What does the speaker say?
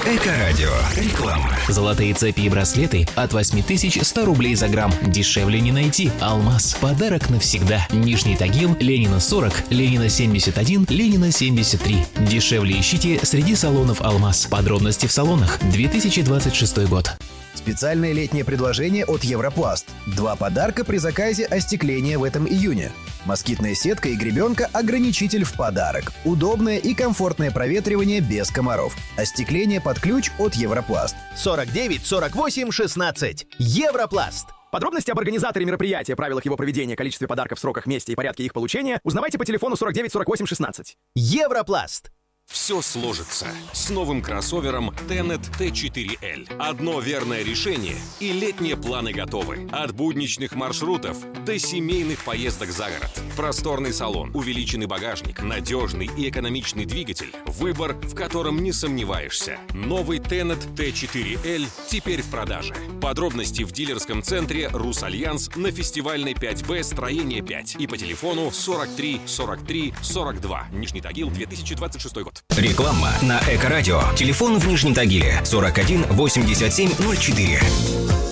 Эко-радио. Реклама. Золотые цепи и браслеты от 8100 рублей за грамм. Дешевле не найти. Алмаз. Подарок навсегда. Нижний Тагил, Ленина 40, Ленина 71, Ленина 73. Дешевле ищите среди салонов Алмаз. Подробности в салонах. 2026 год. Специальное летнее предложение от Европласт. 2 подарка при заказе остекления в этом июне. Москитная сетка и гребенка-ограничитель в подарок. Удобное и комфортное проветривание без комаров. Остекление под ключ от Европласт. 49 48 16. Европласт. Подробности об организаторе мероприятия, правилах его проведения, количестве подарков, сроках, месте и порядке их получения узнавайте по телефону 49 48 16. Европласт. Все сложится с новым кроссовером Tenet T4L. Одно верное решение, и летние планы готовы. От будничных маршрутов до семейных поездок за город. Просторный салон, увеличенный багажник, надежный и экономичный двигатель. Выбор, в котором не сомневаешься. Новый Tenet T4L теперь в продаже. Подробности в дилерском центре «Русальянс» на фестивальной 5Б, строение 5. И по телефону 43 43 42. Нижний Тагил, 2026 год. Реклама на Эко-радио. Телефон в Нижнем Тагиле 41 87 04.